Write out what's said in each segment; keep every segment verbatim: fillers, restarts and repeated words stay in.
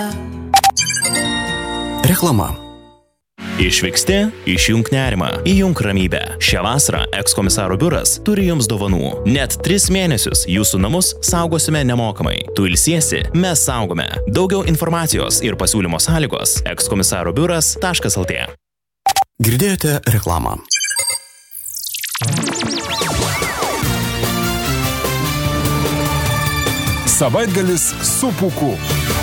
Reklama. Išvyksti, išjunk nerimą, įjunk ramybę. Šią vasarą ekskomisaro biuras turi jums dovanų. Net tris mėnesius jūsų namus saugosime nemokamai. Tu ilsiesi, mes saugome. Daugiau informacijos ir pasiūlymo sąlygos ekskomisaro biuras taškas el tė. Girdėjote reklamą. Savaitgalis su Pūku.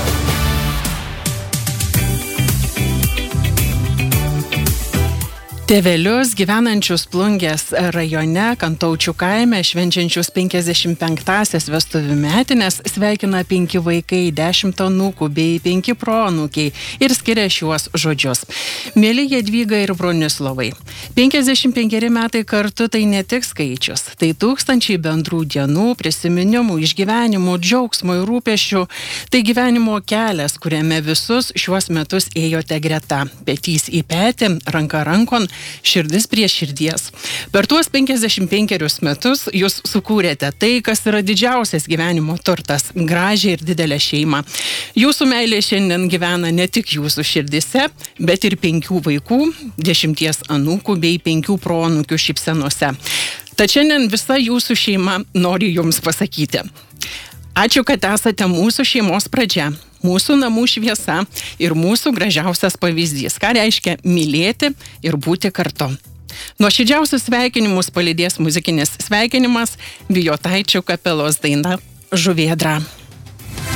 Tėvelius gyvenančius Plungės rajone, Kantaučių kaime, švenčiančius penkiasdešimt penktąsias vestuvių metinės, sveikina penki vaikai, dešimt anūkų bei penki proanūkiai ir skiria šiuos žodžius. Mieli Jadvyga ir Bronislovai, penkiasdešimt penkeri metai kartu tai ne tik skaičius, tai tūkstančiai bendrų dienų, prisiminimų, išgyvenimų, džiaugsmo ir rūpesčių, tai gyvenimo kelias, kuriame visus šiuos metus ėjote greta, petys į petį, ranka rankon, širdis prie širdies. Per tuos penkiasdešimt penkerius metus jūs sukūrėte tai, kas yra didžiausias gyvenimo turtas - gražią ir didelę šeimą. Jūsų meilė šiandien gyvena ne tik jūsų širdise, bet ir penkių vaikų, dešimties anūkų bei penkių proanūkių šypsenose. Tad šiandien visa jūsų šeima nori jums pasakyti. Ačiū, kad esate mūsų šeimos pradžia, mūsų namų šviesa ir mūsų gražiausias pavyzdys, ką reiškia mylėti ir būti kartu. Nuoširdžiausius sveikinimus palydės muzikinis sveikinimas Bijotaičių kapelos daina Žuvėdra.